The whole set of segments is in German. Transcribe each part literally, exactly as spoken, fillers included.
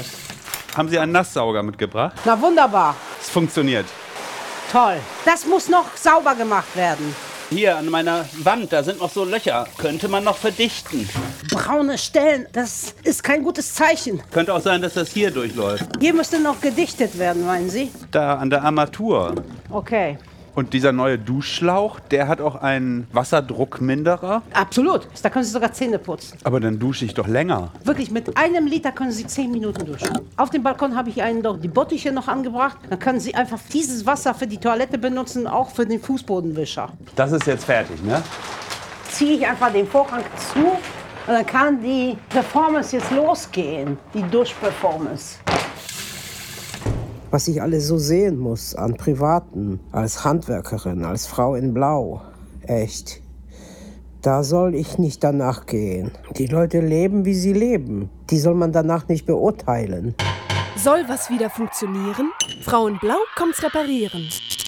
aus. Haben Sie einen Nasssauger mitgebracht? Na wunderbar. Es funktioniert. Toll. Das muss noch sauber gemacht werden. Hier an meiner Wand, da sind noch so Löcher. Könnte man noch verdichten. Braune Stellen, das ist kein gutes Zeichen. Könnte auch sein, dass das hier durchläuft. Hier müsste noch gedichtet werden, meinen Sie? Da an der Armatur. Okay. Und dieser neue Duschschlauch, der hat auch einen Wasserdruckminderer. Absolut. Da können Sie sogar Zähne putzen. Aber dann dusche ich doch länger. Wirklich, mit einem Liter können Sie zehn Minuten duschen. Auf dem Balkon habe ich Ihnen doch die Bottiche noch angebracht. Dann können Sie einfach dieses Wasser für die Toilette benutzen, auch für den Fußbodenwischer. Das ist jetzt fertig, ne? Ziehe ich einfach den Vorhang zu und dann kann die Performance jetzt losgehen. Die Duschperformance. Was ich alles so sehen muss an Privaten, als Handwerkerin, als Frau in Blau. Echt. Da soll ich nicht danach gehen. Die Leute leben, wie sie leben. Die soll man danach nicht beurteilen. Soll was wieder funktionieren? Frau in Blau kommt's reparieren.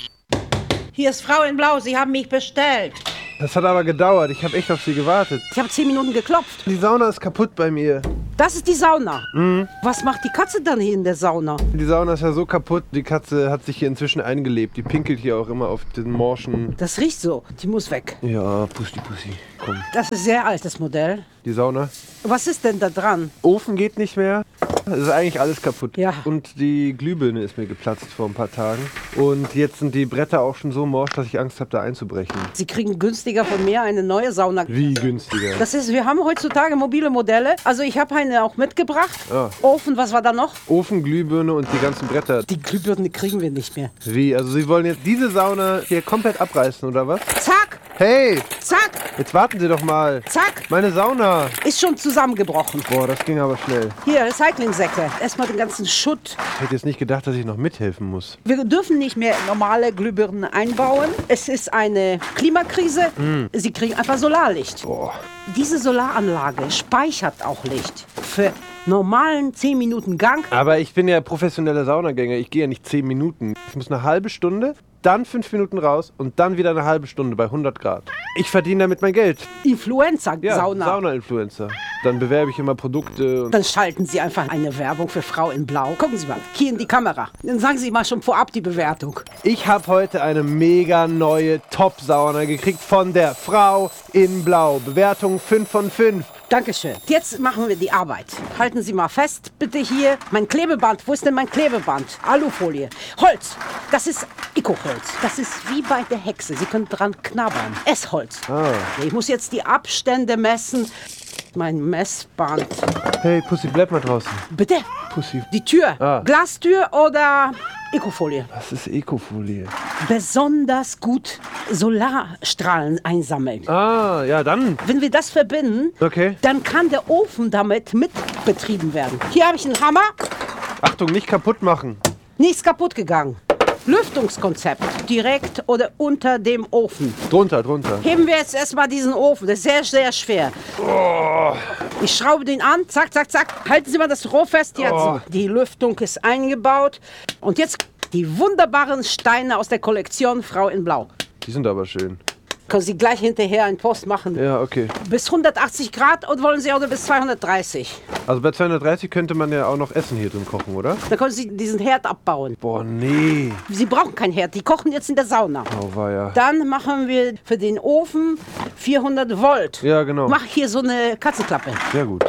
Hier ist Frau in Blau, Sie haben mich bestellt. Das hat aber gedauert. Ich habe echt auf Sie gewartet. Ich habe zehn Minuten geklopft. Die Sauna ist kaputt bei mir. Das ist die Sauna. Mhm. Was macht die Katze dann hier in der Sauna? Die Sauna ist ja so kaputt. Die Katze hat sich hier inzwischen eingelebt. Die pinkelt hier auch immer auf den morschen... Das riecht so. Die muss weg. Ja, Pusti, Pusti. Komm. Das ist ein sehr altes Modell. Die Sauna. Was ist denn da dran? Ofen geht nicht mehr. Es ist eigentlich alles kaputt. Ja. Und die Glühbirne ist mir geplatzt vor ein paar Tagen. Und jetzt sind die Bretter auch schon so morsch, dass ich Angst habe, da einzubrechen. Sie kriegen günstiger von mir eine neue Sauna. Wie günstiger? Das ist, wir haben heutzutage mobile Modelle. Also ich habe eine auch mitgebracht. Ah. Ofen, was war da noch? Ofen, Glühbirne und die ganzen Bretter. Die Glühbirne kriegen wir nicht mehr. Wie? Also Sie wollen jetzt diese Sauna hier komplett abreißen, oder was? Zack, Hey, zack, jetzt warten Sie doch mal. zack. Meine Sauna. Ist schon zusammengebrochen. Boah, das ging aber schnell. Hier, Recyclingsäcke. Erstmal den ganzen Schutt. Ich hätte jetzt nicht gedacht, dass ich noch mithelfen muss. Wir dürfen nicht mehr normale Glühbirnen einbauen. Es ist eine Klimakrise. Mm. Sie kriegen einfach Solarlicht. Boah. Diese Solaranlage speichert auch Licht. Für normalen zehn Minuten Gang. Aber ich bin ja professioneller Saunagänger. Ich gehe ja nicht zehn Minuten. Ich muss eine halbe Stunde, dann fünf Minuten raus und dann wieder eine halbe Stunde bei hundert Grad. Ich verdiene damit mein Geld. Influencer-Sauna. Ja, Sauna-Influencer. Dann bewerbe ich immer Produkte. Und Dann schalten Sie einfach eine Werbung für Frau in Blau. Gucken Sie mal, hier in die Kamera. Dann sagen Sie mal schon vorab die Bewertung. ich habe heute eine mega neue Top-Sauna gekriegt von der Frau in Blau. Bewertung fünf von fünf. Dankeschön. Jetzt machen wir die Arbeit. Halten Sie mal fest, bitte hier. Mein Klebeband. Wo ist denn mein Klebeband? Alufolie. Holz. Das ist Eco-Holz. Das ist wie bei der Hexe. Sie können dran knabbern. Essholz. Ah. Ich muss jetzt die Abstände messen. Mein Messband. Hey, Pussy, bleib mal draußen. Bitte? Pussy. Die Tür. Ah. Glastür oder Ecofolie? Was ist Ecofolie? Besonders gut Solarstrahlen einsammeln. Ah, ja, dann. Wenn wir das verbinden, Okay. dann kann der Ofen damit mitbetrieben werden. Hier habe ich einen Hammer. Achtung, nicht kaputt machen. Nichts kaputt gegangen. Lüftungskonzept. Direkt oder unter dem Ofen. Drunter, drunter. Heben wir jetzt erstmal diesen Ofen. Das ist sehr, sehr schwer. Oh. Ich schraube den an. Zack, zack, zack. Halten Sie mal das Rohr fest. Jetzt. Oh. Die Lüftung ist eingebaut. Und jetzt die wunderbaren Steine aus der Kollektion Frau in Blau. Die sind aber schön. Können Sie gleich hinterher einen Post machen. Ja, okay. Bis hundertachtzig Grad und wollen Sie oder bis zweihundertdreißig. Also bei zweihundertdreißig könnte man ja auch noch Essen hier drin kochen, oder? Dann können Sie diesen Herd abbauen. Boah, nee. Sie brauchen keinen Herd, die kochen jetzt in der Sauna. Oh, war ja. Dann machen wir für den Ofen vierhundert Volt. Ja, genau. Mach hier so eine Katzenklappe. Sehr gut.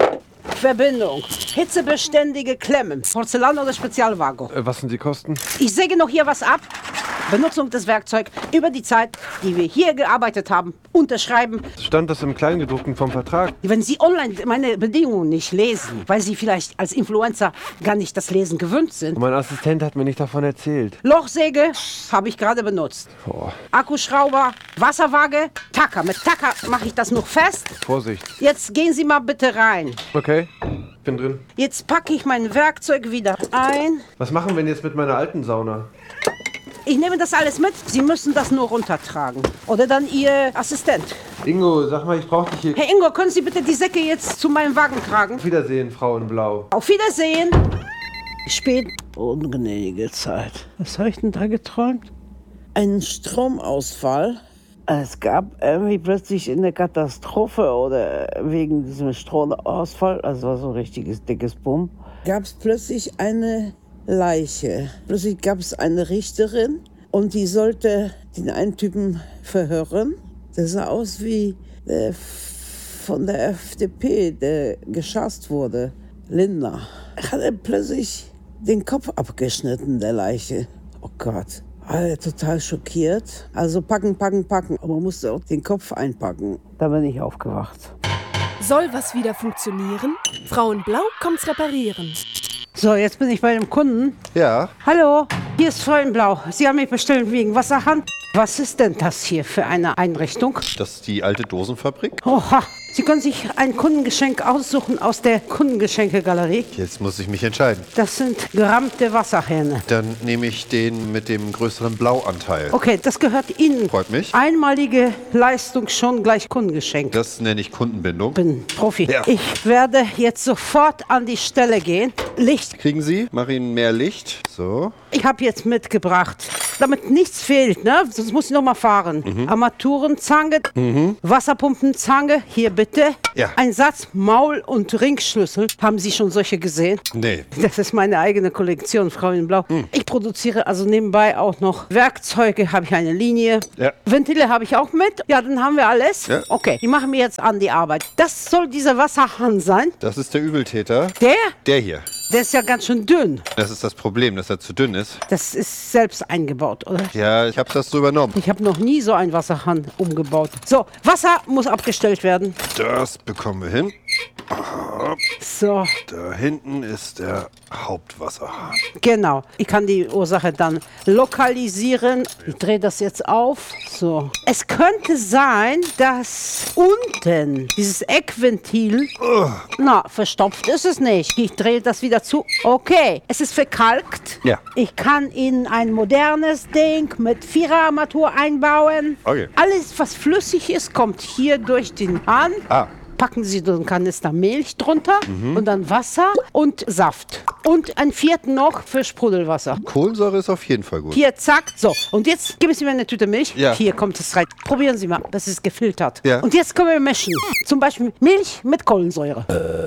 Verbindung. Hitzebeständige Klemmen. Porzellan oder Spezialvago. Äh, was sind die Kosten? Ich säge noch hier was ab. Benutzung des Werkzeugs über die Zeit, die wir hier gearbeitet haben, unterschreiben. Stand das im Kleingedruckten vom Vertrag? Wenn Sie online meine Bedingungen nicht lesen, weil Sie vielleicht als Influencer gar nicht das Lesen gewöhnt sind. Mein Assistent hat mir nicht davon erzählt. Lochsäge habe ich gerade benutzt. Boah, Akkuschrauber, Wasserwaage, Tacker. Mit Tacker mache ich das noch fest. Vorsicht. Jetzt gehen Sie mal bitte rein. Okay, bin drin. Jetzt packe ich mein Werkzeug wieder ein. Was machen wir denn jetzt mit meiner alten Sauna? Ich nehme das alles mit. Sie müssen das nur runtertragen. Oder dann Ihr Assistent. Ingo, sag mal, ich brauche dich hier. Herr Ingo, können Sie bitte die Säcke jetzt zu meinem Wagen tragen? Auf Wiedersehen, Frau in Blau. Auf Wiedersehen. Spät. Ungnädige Zeit. Was habe ich denn da geträumt? Einen Stromausfall. Es gab irgendwie plötzlich eine Katastrophe oder wegen diesem Stromausfall. Also war so ein richtiges dickes Bumm. gab es plötzlich eine Leiche. Plötzlich gab es eine Richterin und die sollte den einen Typen verhören. Der sah aus wie der von der F D P, der geschasst wurde. Lindner. Er hat plötzlich den Kopf abgeschnitten, der Leiche. Oh Gott. Alle total schockiert. Also packen, packen, packen. Aber man musste auch den Kopf einpacken. Da bin ich aufgewacht. Soll was wieder funktionieren? Frau in Blau kommt's reparieren. So, jetzt bin ich bei dem Kunden. Ja. Hallo, hier ist Frau in Blau. Sie haben mich bestellt wegen Wasserhahn. Was ist denn das hier für eine Einrichtung? Das ist die alte Dosenfabrik. Oha, Sie können sich ein Kundengeschenk aussuchen aus der Kundengeschenkegalerie. Jetzt muss ich mich entscheiden. Das sind gerammte Wasserhähne. Dann nehme ich den mit dem größeren Blauanteil. Okay, das gehört Ihnen. Freut mich. Einmalige Leistung, schon gleich Kundengeschenk. Das nenne ich Kundenbindung. Bin Profi. Ja. Ich werde jetzt sofort an die Stelle gehen. Licht. Kriegen Sie? Mach Ihnen mehr Licht. So. Ich habe jetzt mitgebracht, damit nichts fehlt, ne? Sonst muss ich noch mal fahren. Mhm. Armaturenzange, mhm. Wasserpumpenzange, hier bitte. Ja. Ein Satz Maul- und Ringschlüssel. Haben Sie schon solche gesehen? Nee. Das ist meine eigene Kollektion, Frau in Blau. Mhm. Ich produziere also nebenbei auch noch Werkzeuge, habe ich eine Linie. Ja. Ventile habe ich auch mit. Ja, dann haben wir alles. Ja. Okay, die machen wir jetzt an die Arbeit. Das soll dieser Wasserhahn sein. Das ist der Übeltäter. Der? Der hier. Der ist ja ganz schön dünn. Das ist das Problem, dass er zu dünn ist. Das ist selbst eingebaut, oder? Ja, ich habe das so übernommen. Ich habe noch nie so einen Wasserhahn umgebaut. So, Wasser muss abgestellt werden. Das bekommen wir hin. So, Da hinten ist der Hauptwasserhahn. genau. Ich kann die Ursache dann lokalisieren. Ich drehe das jetzt auf. So. Es könnte sein, dass unten dieses Eckventil, na, verstopft ist es nicht. Ich drehe das wieder zu. Okay, es ist verkalkt. Ja. Ich kann Ihnen ein modernes Ding mit Viererarmatur einbauen. Okay. Alles, was flüssig ist, kommt hier durch den Hahn. Ah. Packen Sie so einen Kanister Milch drunter und dann Wasser und Saft. Und einen vierten noch für Sprudelwasser. Kohlensäure ist auf jeden Fall gut. Hier, zack, so. Und jetzt geben Sie mir eine Tüte Milch. Ja. Hier kommt es rein. Probieren Sie mal, das ist gefiltert. Ja. Und jetzt können wir mischen. Zum Beispiel Milch mit Kohlensäure.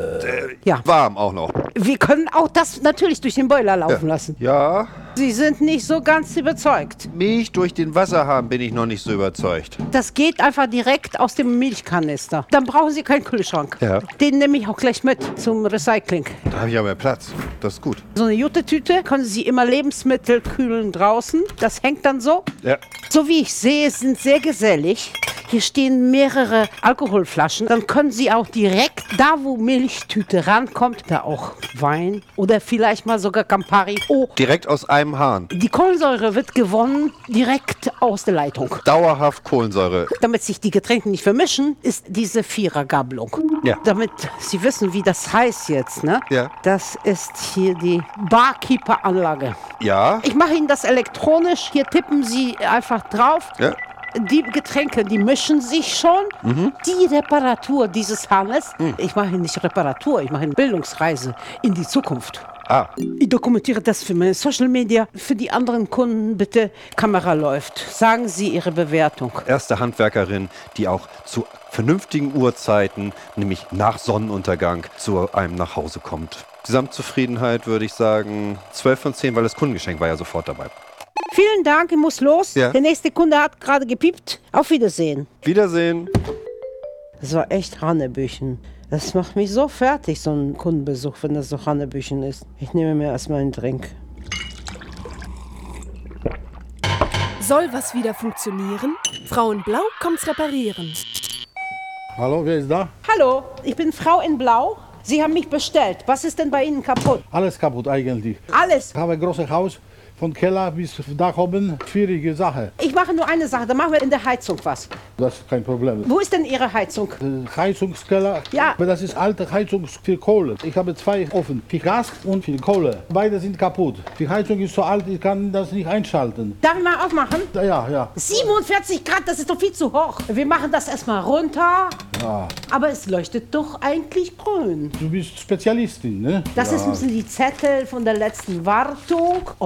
Ja. Warm auch noch. Wir können auch das natürlich durch den Boiler laufen lassen. Ja. Sie sind nicht so ganz überzeugt. Milch durch den Wasserhahn bin ich noch nicht so überzeugt. Das geht einfach direkt aus dem Milchkanister. Dann brauchen Sie keinen Kühlschrank. Ja. Den nehme ich auch gleich mit zum Recycling. Da habe ich aber mehr Platz. Das ist gut. So eine Jute-Tüte können Sie immer Lebensmittel kühlen draußen. Das hängt dann so. Ja. So wie ich sehe, sind sehr gesellig. Hier stehen mehrere Alkoholflaschen. Dann können Sie auch direkt da, wo Milchtüte rankommt, da auch Wein oder vielleicht mal sogar Campari. Oh, Direkt aus einem Hahn. die Kohlensäure wird gewonnen direkt aus der Leitung. Dauerhaft Kohlensäure. Damit sich die Getränke nicht vermischen, ist diese Vierergabelung. Ja. Damit Sie wissen, wie das heißt jetzt, ne? Ja. Das ist hier die Barkeeper-Anlage. Ja. Ich mache Ihnen das elektronisch. Hier tippen Sie einfach drauf. Ja. Die Getränke, die mischen sich schon. Die Reparatur dieses Hahnes, ich mache nicht Reparatur, ich mache eine Bildungsreise in die Zukunft. Ah. Ich dokumentiere das für meine Social Media. Für die anderen Kunden bitte, Kamera läuft. Sagen Sie Ihre Bewertung. Erste Handwerkerin, die auch zu vernünftigen Uhrzeiten, nämlich nach Sonnenuntergang, zu einem nach Hause kommt. Gesamtzufriedenheit würde ich sagen zwölf von zehn, weil das Kundengeschenk war ja sofort dabei. Vielen Dank, ich muss los. Ja. Der nächste Kunde hat gerade gepiept. Auf Wiedersehen. Wiedersehen. Das war echt Hanebüchen. Das macht mich so fertig, so ein Kundenbesuch, wenn das so Hanebüchen ist. Ich nehme mir erstmal einen Drink. Soll was wieder funktionieren? Frau in Blau kommt's reparieren. Hallo, wer ist da? Hallo, ich bin Frau in Blau. Sie haben mich bestellt. Was ist denn bei Ihnen kaputt? Alles kaputt eigentlich. Alles. Ich habe ein großes Haus, von Keller bis Dach oben. Schwierige Sache. Ich mache nur eine Sache, da machen wir in der Heizung was. Das ist kein Problem. Wo ist denn Ihre Heizung? Äh, Heizungskeller, Ja. aber das ist alte Heizung für Kohle. Ich habe zwei Ofen, für Gas und für Kohle. Beide sind kaputt. Die Heizung ist so alt, ich kann das nicht einschalten. Darf ich mal aufmachen? Ja, ja. siebenundvierzig Grad, das ist doch viel zu hoch. Wir machen das erstmal runter. Ja. Aber es leuchtet doch eigentlich grün. Du bist Spezialistin, ne? Das ja. ist müssen die Zettel von der letzten Wartung. Oh, Moment.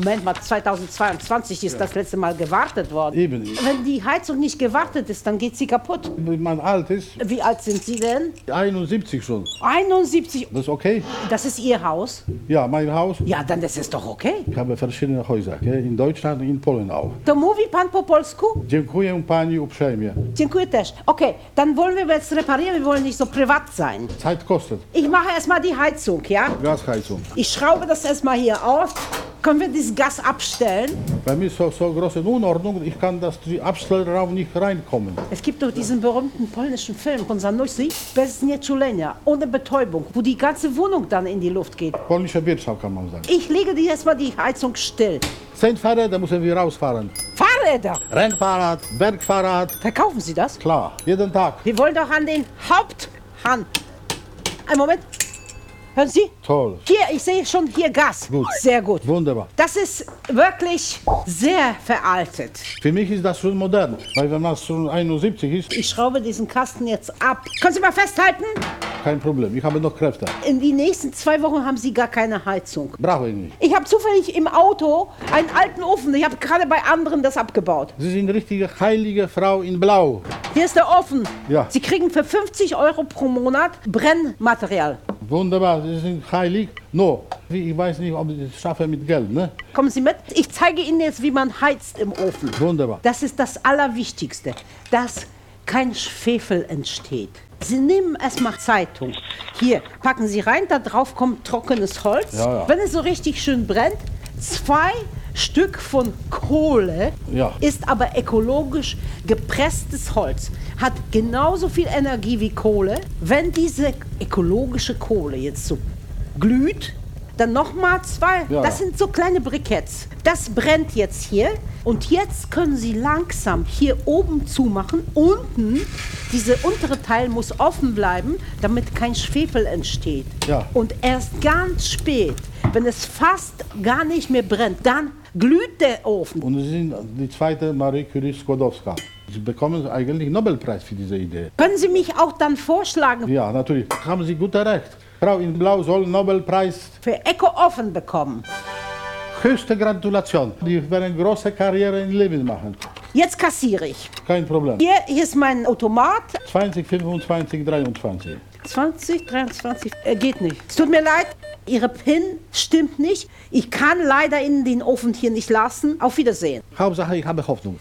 Moment mal, zweitausendzweiundzwanzig ist das letzte Mal gewartet worden. Eben. Wenn die Heizung nicht gewartet ist, dann geht sie kaputt. Wenn man alt ist, Wie alt sind Sie denn? einundsiebzig schon. einundsiebzig. Das ist okay? Das ist Ihr Haus? Ja, mein Haus. Ja, dann ist es doch okay. Ich habe verschiedene Häuser, gell? In Deutschland und in Polen auch. To mówi pan po polsku? Dziękuję pani uprzejmie. Dziękuję też. Okay, dann wollen wir jetzt reparieren, wir wollen nicht so privat sein. Zeit kostet. Ich mache erstmal die Heizung, ja? Gasheizung. Ich schraube das erstmal hier auf. Können wir das Gas abstellen? Bei mir ist so, so große Unordnung, ich kann das die Abstellraum nicht reinkommen. Es gibt doch diesen berühmten polnischen Film von Zanussi, Bez znieczulenia, ohne Betäubung, wo die ganze Wohnung dann in die Luft geht. Polnische Wirtschaft kann man sagen. Ich lege die erstmal die Heizung still. Zehn Fahrräder müssen wir rausfahren. Fahrräder! Rennfahrrad, Bergfahrrad, Verkaufen Sie das? klar, jeden Tag. Wir wollen doch an den Haupthahn. Einen Moment. Hören Sie? Toll, Hier, ich sehe schon hier Gas. Gut. Sehr gut. wunderbar. Das ist wirklich sehr veraltet. Für mich ist das schon modern, weil wenn man schon einundsiebzig ist, Ich schraube diesen Kasten jetzt ab. Können Sie mal festhalten? kein Problem, ich habe noch Kräfte. In die nächsten zwei Wochen haben Sie gar keine Heizung. Brauche ich nicht. Ich habe zufällig im Auto einen alten Ofen. Ich habe gerade bei anderen das abgebaut. Sie sind richtige heilige Frau in Blau. Hier ist der Ofen. Ja. Sie kriegen für fünfzig Euro pro Monat Brennmaterial. Wunderbar, Sie sind heilig. No, ich weiß nicht, ob ich es schaffe mit Geld, ne? Kommen Sie mit? Ich zeige Ihnen jetzt, wie man heizt im Ofen. Wunderbar. Das ist das Allerwichtigste, dass kein Schwefel entsteht. Sie nehmen erstmal Zeitung. Hier, packen Sie rein, da drauf kommt trockenes Holz. Ja, ja. Wenn es so richtig schön brennt, zwei Stück von Kohle, Ja. ist aber ökologisch gepresstes Holz. Hat genauso viel Energie wie Kohle. Wenn diese ökologische Kohle jetzt so glüht, dann nochmal zwei. Ja. Das sind so kleine Briketts. Das brennt jetzt hier. Und jetzt können Sie langsam hier oben zumachen. Unten, dieser untere Teil muss offen bleiben, damit kein Schwefel entsteht. Ja. Und erst ganz spät, wenn es fast gar nicht mehr brennt, dann glüht der Ofen. Und Sie sind die zweite Marie Curie Skłodowska. Sie bekommen eigentlich Nobelpreis für diese Idee. Können Sie mich auch dann vorschlagen, Ja, natürlich. Haben Sie gut recht. Frau in Blau soll Nobelpreis. für Eco-Ofen bekommen? Höchste Gratulation. Die werden eine große Karriere im Leben machen. Jetzt kassiere ich. Kein Problem. Hier, hier ist mein Automat. zwanzig, fünfundzwanzig, dreiundzwanzig. zwanzig, dreiundzwanzig, äh, geht nicht. Es tut mir leid, Ihre PIN stimmt nicht. Ich kann leider Ihnen den Ofen hier nicht lassen. Auf Wiedersehen. Hauptsache, ich habe Hoffnung.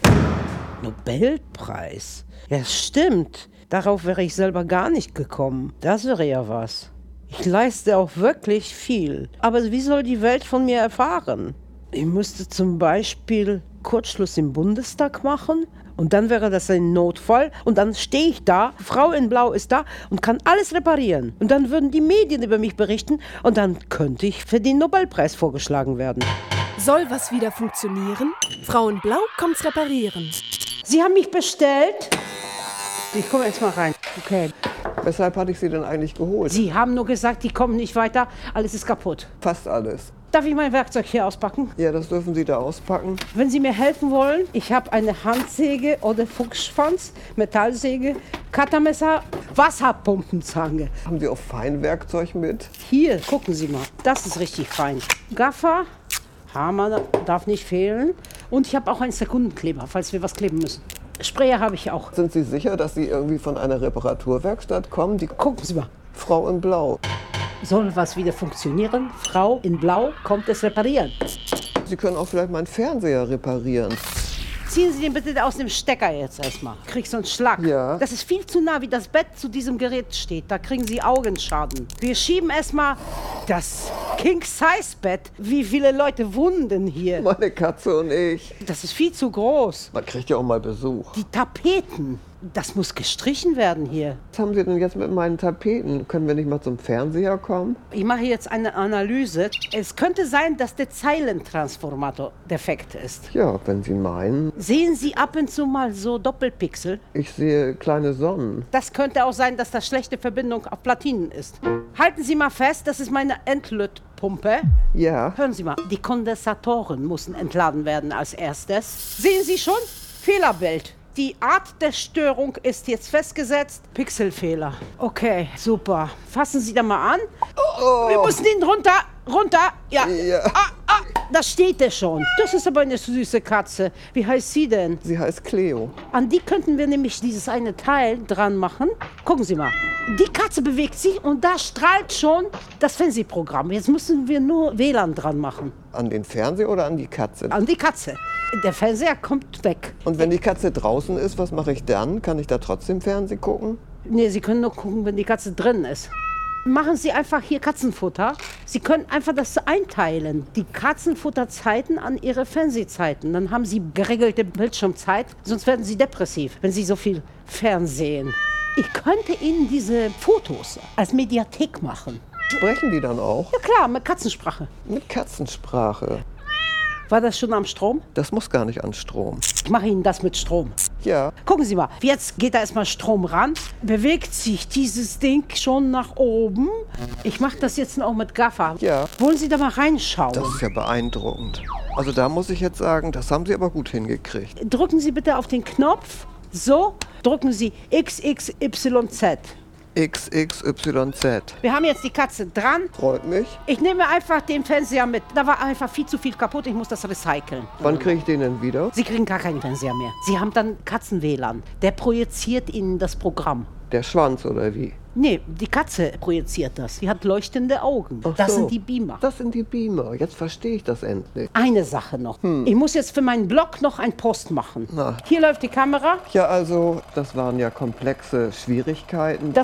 Nobelpreis? Ja, stimmt. Darauf wäre ich selber gar nicht gekommen. Das wäre ja was. Ich leiste auch wirklich viel. Aber wie soll die Welt von mir erfahren? Ich müsste zum Beispiel Kurzschluss im Bundestag machen und dann wäre das ein Notfall und dann stehe ich da, Frau in Blau ist da und kann alles reparieren. Und dann würden die Medien über mich berichten und dann könnte ich für den Nobelpreis vorgeschlagen werden. Soll was wieder funktionieren? Frau in Blau kommt's reparieren. Sie haben mich bestellt. Ich komme jetzt mal rein. Okay. Weshalb hatte ich Sie denn eigentlich geholt? Sie haben nur gesagt, die kommen nicht weiter. Alles ist kaputt. Fast alles. Darf ich mein Werkzeug hier auspacken? Ja, das dürfen Sie da auspacken. Wenn Sie mir helfen wollen, ich habe eine Handsäge oder Fuchsschwanz, Metallsäge, Cuttermesser, Wasserpumpenzange. Haben Sie auch Feinwerkzeug mit? Hier, gucken Sie mal, das ist richtig fein. Gaffer, Hammer darf nicht fehlen. Und ich habe auch einen Sekundenkleber, falls wir was kleben müssen. Sprayer habe ich auch. Sind Sie sicher, dass Sie irgendwie von einer Reparaturwerkstatt kommen? Die Gucken Sie mal. Frau in Blau. Soll was wieder funktionieren? Frau in Blau kommt es reparieren. Sie können auch vielleicht meinen Fernseher reparieren. Ziehen Sie den bitte aus dem Stecker jetzt erstmal. Kriegst du einen Schlag. Ja. Das ist viel zu nah, wie das Bett zu diesem Gerät steht. Da kriegen Sie Augenschaden. Wir schieben erstmal das King-Size-Bett. Wie viele Leute wohnen denn hier? Meine Katze und ich. Das ist viel zu groß. Man kriegt ja auch mal Besuch. Die Tapeten. Das muss gestrichen werden hier. Was haben Sie denn jetzt mit meinen Tapeten? Können wir nicht mal zum Fernseher kommen? Ich mache jetzt eine Analyse. Es könnte sein, dass der Zeilentransformator defekt ist. Ja, wenn Sie meinen. Sehen Sie ab und zu mal so Doppelpixel? Ich sehe kleine Sonnen. Das könnte auch sein, dass das schlechte Verbindung auf Platinen ist. Halten Sie mal fest, das ist meine Endlötpumpe. Ja. Hören Sie mal, die Kondensatoren müssen entladen werden als erstes. Sehen Sie schon? Fehlerbild. Die Art der Störung ist jetzt festgesetzt. Pixelfehler. Okay, super. Fassen Sie da mal an. Oh. Wir müssen ihn runter, runter. Ja. Ja. Ah, ah. da steht er schon. Das ist aber eine süße Katze. Wie heißt sie denn? Sie heißt Cleo. An die könnten wir nämlich dieses eine Teil dran machen. Gucken Sie mal. Die Katze bewegt sich und da strahlt schon das Fernsehprogramm. Jetzt müssen wir nur W L A N dran machen. An den Fernseher oder an die Katze? An die Katze. Der Fernseher kommt weg. Und wenn die Katze draußen ist, was mache ich dann? Kann ich da trotzdem Fernsehen gucken? Nee, Sie können nur gucken, wenn die Katze drin ist. Machen Sie einfach hier Katzenfutter. Sie können einfach das einteilen. Die Katzenfutterzeiten an Ihre Fernsehzeiten. Dann haben Sie geregelte Bildschirmzeit. Sonst werden Sie depressiv, wenn Sie so viel Fernsehen. Ich könnte Ihnen diese Fotos als Mediathek machen. Sprechen die dann auch? Ja klar, mit Katzensprache. Mit Katzensprache. War das schon am Strom? Das muss gar nicht an Strom. Ich mache Ihnen das mit Strom. Ja. Gucken Sie mal, jetzt geht da erstmal Strom ran. Bewegt sich dieses Ding schon nach oben. Ich mache das jetzt auch mit Gaffer. Ja. Wollen Sie da mal reinschauen? Das ist ja beeindruckend. Also da muss ich jetzt sagen, das haben Sie aber gut hingekriegt. Drücken Sie bitte auf den Knopf. So, drücken Sie X X Y Z. X X Y Z. Wir haben jetzt die Katze dran. Freut mich. Ich nehme einfach den Fernseher mit. Da war einfach viel zu viel kaputt. Ich muss das recyceln. Wann kriege ich den denn wieder? Sie kriegen gar keinen Fernseher mehr. Sie haben dann Katzen-W L A N. Der projiziert Ihnen das Programm. Der Schwanz oder wie? Nee, die Katze projiziert das. Die hat leuchtende Augen. Ach Das so. sind die Beamer. Das sind die Beamer. Jetzt verstehe ich das endlich. Eine Sache noch. Ich muss jetzt für meinen Blog noch einen Post machen. Na. Hier läuft die Kamera. Ja, also, das waren ja komplexe Schwierigkeiten. Das